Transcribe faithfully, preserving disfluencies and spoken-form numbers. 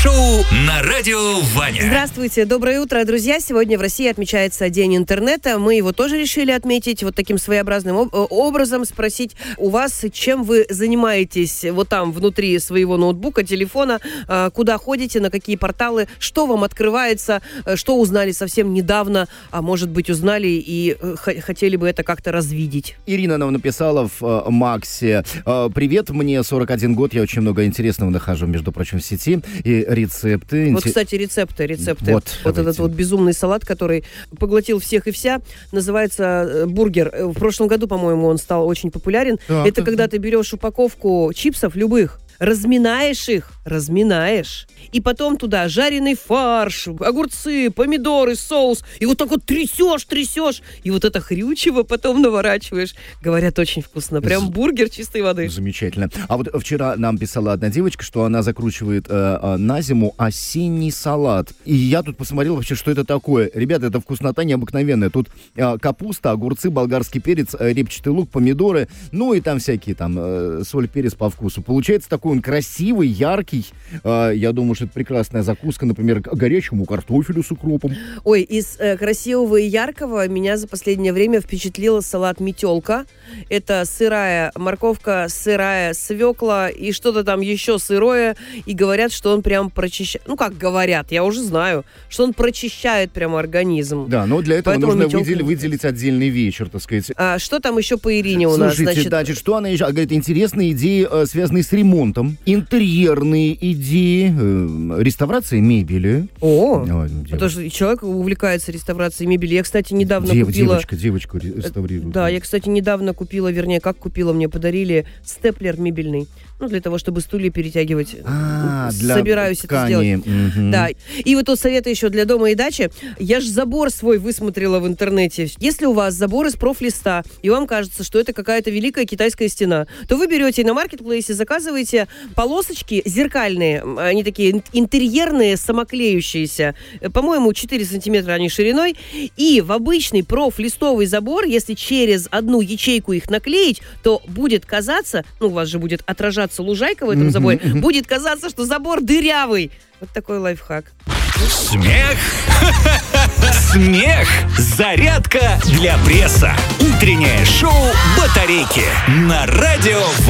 шоу на радио Ваня. Здравствуйте, доброе утро, друзья. Сегодня в России отмечается День интернета. Мы его тоже решили отметить вот таким своеобразным об- образом, спросить у вас, чем вы занимаетесь вот там внутри своего ноутбука, телефона, куда ходите, на какие порталы, что вам открывается, что узнали совсем недавно, а может быть узнали и х- хотели бы это как-то развидеть. Ирина нам написала в э, Максе: «Привет, мне сорок один год, я очень много интересного нахожу, между прочим, в сети. И рецепты». Вот, кстати, рецепты, рецепты. Вот, вот этот вот безумный салат, который поглотил всех и вся, называется бургер. В прошлом году, по-моему, он стал очень популярен. Так, это так, когда ты берешь упаковку чипсов любых, разминаешь их, разминаешь, и потом туда жареный фарш, огурцы, помидоры, соус, и вот так вот трясешь, трясешь, и вот это хрючево потом наворачиваешь. Говорят, очень вкусно. Прям бургер чистой воды. Замечательно. А вот вчера нам писала одна девочка, что она закручивает э, э, на зиму осенний салат. И я тут посмотрел вообще, что это такое. Ребята, это вкуснота необыкновенная. Тут э, капуста, огурцы, болгарский перец, э, репчатый лук, помидоры, ну и там всякие там э, соль, перец по вкусу. Получается такой он красивый, яркий. Э, я думаю, что это прекрасная закуска, например, к горячему картофелю с укропом. Ой, из э, красивого и яркого меня за последнее время впечатлил салат метелка. Это сырая морковка, сырая свекла и что-то там еще сырое. И говорят, что он прям прочищает. Ну, как говорят, я уже знаю, что он прочищает прямо организм. Да, но для этого Поэтому нужно метелка... выделить, выделить отдельный вечер, так сказать. А что там еще по Ирине у нас? Слушайте, Значит... значит, что она еще? Она говорит, интересные идеи, э, связанные с ремонтом, интерьерные идеи, э, реставрация мебели. О, О, потому что человек увлекается реставрацией мебели. Я, кстати, недавно Дев, купила... Девочка, девочку реставрирует. Да, я, кстати, недавно купила, вернее, как купила, мне подарили степлер мебельный. Ну, для того, чтобы стулья перетягивать. А, для Собираюсь ткани. это сделать. Угу. Да. И вот тут советы еще для дома и дачи. Я же забор свой высмотрела в интернете. Если у вас забор из профлиста, и вам кажется, что это какая-то великая китайская стена, то вы берете на маркетплейсе, заказываете полосочки зеркальные. Они такие интерьерные, самоклеющиеся. По-моему, четыре сантиметра они шириной. И в обычный профлистовый забор, если через одну ячейку их наклеить, то будет казаться, ну, у вас же будет отражаться лужайка в этом Mm-hmm. заборе, будет казаться, что забор дырявый. Вот такой лайфхак. Смех. Смех. Зарядка для пресса. Утреннее шоу «Батарейки» на радио